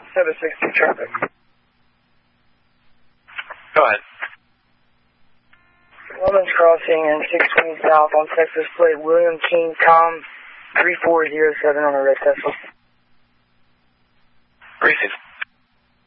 760 traffic. Go ahead. Woman's crossing in 620 south on Texas plate. William King Tom 3407 on the red Tesla. Received.